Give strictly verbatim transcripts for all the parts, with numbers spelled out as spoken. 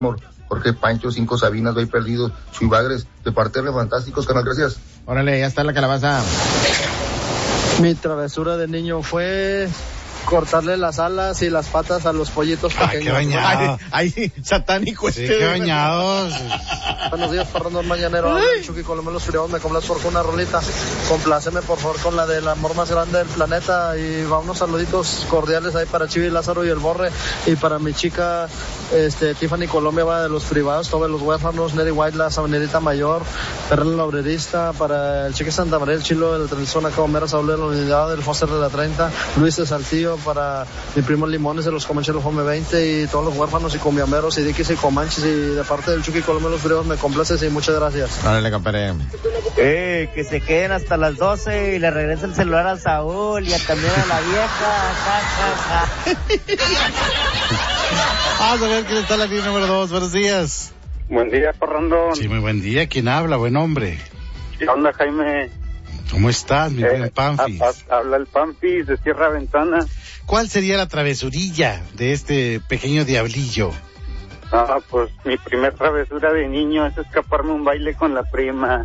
Jorge Pancho, Cinco Sabinas, Doy Perdido, Chuy Bagres, de parte de Fantásticos, canal, gracias. Órale, ya está la calabaza. Mi travesura de niño fue cortarle las alas y las patas a los pollitos pequeños. Ay, qué bañado. Ay, ay, satánico Sí, este. qué bañados. Buenos días, Fernando Mañanero. El Chucky Colomé Los Friados, me compras por una rolita. Compláceme, por favor, con la del amor más grande del planeta. Y va unos saluditos cordiales ahí para Chivi, Lázaro y el Borre. Y para mi chica, este, Tiffany Colombia, va de Los Privados, todos los huérfanos, Neri White, la Sabanerita Mayor, Perrel la Obrerista, para el Chique Santa María, el Chilo de la Telezona, Cabomera, Saúl de la Unidad, del Foster de la treinta, Luis de Saltillo, para mi primo Limones de los Comancheros Fome veinte y todos los huérfanos y cumbiameros y diquis y comanches, y de parte del Chucky Colomé Los Friados me complaces y muchas gracias. Órale, compadre. Eh, que se queden hasta las doce y le regrese el celular a Saúl y a también a la vieja. Ja, ja, ja. Vamos a ver quién está en la línea número dos. Buenos días. Buen día, Fernando. Sí, muy buen día. ¿Quién habla? Buen hombre. ¿Qué onda, Jaime? ¿Cómo estás, mi buen Eh, Panfis? a- a- habla el Panfis de Sierra Ventana. ¿Cuál sería la travesurilla de este pequeño diablillo? Ah, pues mi primer travesura de niño es escaparme a un baile con la prima.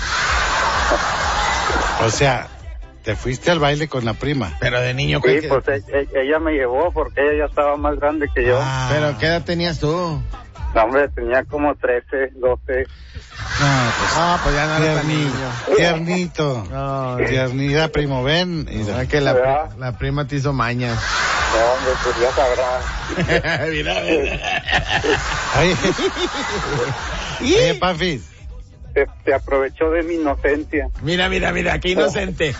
O sea, te fuiste al baile con la prima. Pero de niño, Sí, ¿qué- pues e- e- ella me llevó porque ella ya estaba más grande que yo. Ah, Pero ¿qué edad tenías tú? No, hombre, tenía como trece, doce. no, pues, Ah, pues ya no eres tan tiernito. niño. Tiernito. No, Tiernidad, primo, ven. Y no, es que la, ¿Verdad? la prima te hizo mañas. No, hombre, pues ya sabrá. Mira, mira. Oye, oye, Panfis. Se, se aprovechó de mi inocencia. Mira, mira, mira, qué inocente.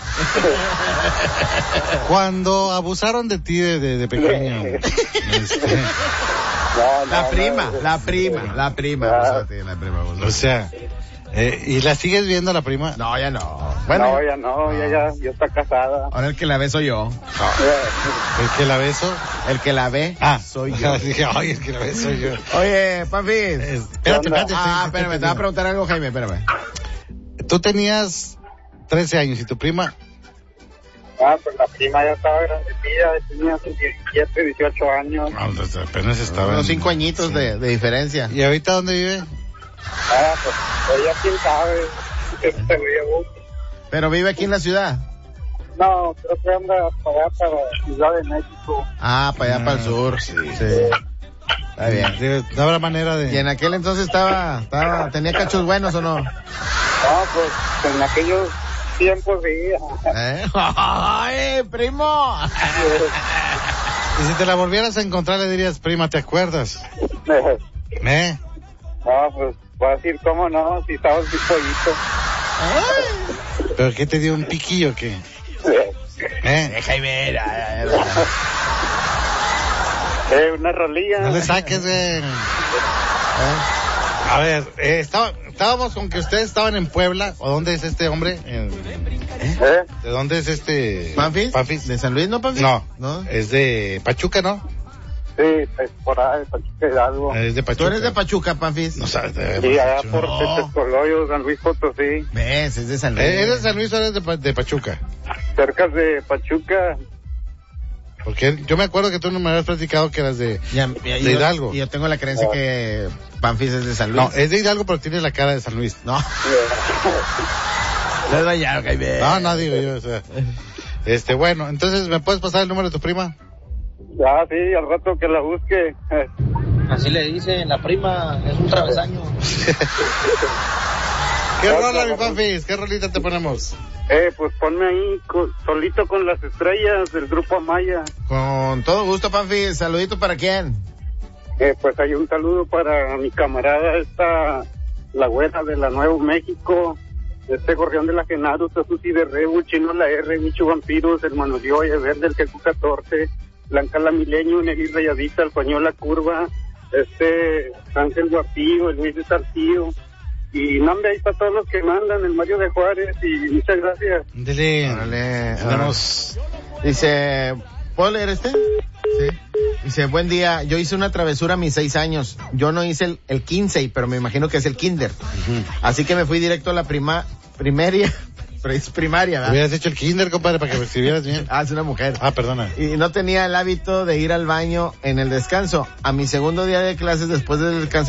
Cuando abusaron de ti de, de, de pequeño, este, No, no, La no, prima, no, la prima, la prima. Ah. abusó de ti, la prima abusó. o sea, eh, ¿y la sigues viendo la prima? No, ya no. no, Bueno, ya no, ya, ya, ya está casada. ahora el que la ve soy yo. ¿El que la beso? El que la ve Ah, soy yo. dije, ay, el que la beso yo. Oye, Panfis. Eh, Espérate, espérate. Ah, espérate, espérame, te voy a preguntar algo, Jaime, espérame. Tú tenías trece años y tu prima, Ah, pues la prima ya estaba grandecilla, tenía sus diecisiete, dieciocho años. no, pues, apenas estaba. Unos en- cinco añitos sí. de, de diferencia. ¿Y ahorita dónde vive? Ah, pues ella quién sabe, que se lo llevó. Pero vive aquí en la ciudad. No, creo que anda para allá, para Ciudad de México. Ah, para allá, Ah, para el sur. sí. Sí. Está bien. Digo, ¿no habrá manera de...? ¿Y en aquel entonces estaba, estaba, tenía cachos buenos o no? No, pues en aquellos tiempos sí. ¿Eh? ¡Ay, primo! Y si te la volvieras a encontrar le dirías, prima, ¿te acuerdas? ¿Eh? No, pues voy a decir cómo no, si estabas un pollito. ¿Pero qué te dio un piquillo o qué? ¿Eh? Jaime, ya, ya, ya. Eh, una rolilla. No le saques, eh. A ver, eh, estaba, estábamos con que ustedes estaban en Puebla. ¿O dónde es este hombre? En- ¿Eh? ¿De dónde es este? ¿Panfis? Panfis. ¿De San Luis, no, Panfis? No, ¿No? es de Pachuca, ¿no? Sí, es por ahí, Pachuca Hidalgo. Es de Pachuca. ¿Tú eres de Pachuca, Panfis? No sabes de Sí, allá Pachuca. por No. Tetescoloyo, San Luis Potosí. ¿Ves? Es de San Luis. Eh, ¿Eres de San Luis o eres de, Pa- de Pachuca? Cerca de Pachuca. Porque yo me acuerdo que tú no me habías platicado que eras de, Ya, ya, de yo- Hidalgo. Y yo tengo la creencia que Panfis es de San Luis. No, es de Hidalgo, pero tiene la cara de San Luis. No. No es dañado, Jaime. No, no digo yo, o sea. Este, bueno, entonces, ¿me puedes pasar el número de tu prima? Ah, sí, al rato que la busque. Así le dicen, la prima es un travesaño. ¿Qué rola, mi Panfis? ¿Qué rolita te ponemos? Eh, pues ponme ahí co- solito con las estrellas del grupo Amaya. Con todo gusto, Panfis. Saludito para quién. Eh, pues hay un saludo para mi camarada esta, la güera de la Nuevo México, este Gorrión de la Genaro, Susi de Rebu, Chino la R, Michu Vampiros, Hermano Dioye, Verde el Q catorce, Blanca la Milenio, Nelly Rayadita, el Pañol la Curva, este Ángel Guapío, el Luis de Saltillo. Y nombre ahí para todos los que mandan, el Mario de Juárez, y muchas gracias. Dele. Órale, Tenemos... Dice, ¿puedo leer este? Sí. Dice, buen día, yo hice una travesura a mis seis años. Yo no hice el, el quince, pero me imagino que es el kinder. Uh-huh. Así que me fui directo a la prima, primaria, Es primaria, ¿verdad? Hubieras hecho el kinder, compadre, para que recibieras bien. Ah, es una mujer. Ah, perdona. Y no tenía el hábito de ir al baño en el descanso. A mi segundo día de clases, después del descanso,